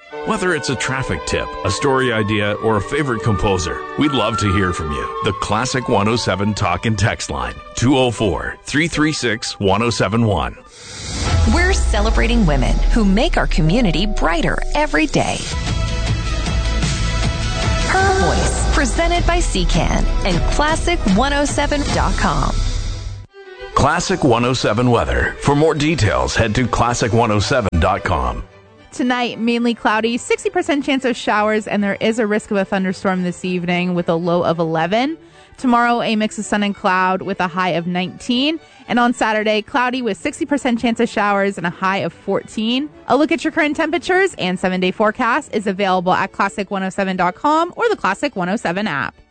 Whether it's a traffic tip, a story idea, or a favorite composer, we'd love to hear from you. The Classic 107 Talk and Text Line, 204-336-1071. We're celebrating women who make our community brighter every day. Her Voice, presented by CCAN and Classic107.com. Classic 107 weather. For more details, head to Classic107.com. Tonight, mainly cloudy, 60% chance of showers, and there is a risk of a thunderstorm this evening with a low of 11. Tomorrow, a mix of sun and cloud with a high of 19. And on Saturday, cloudy with 60% chance of showers and a high of 14. A look at your current temperatures and 7-day forecast is available at Classic107.com or the Classic 107 app.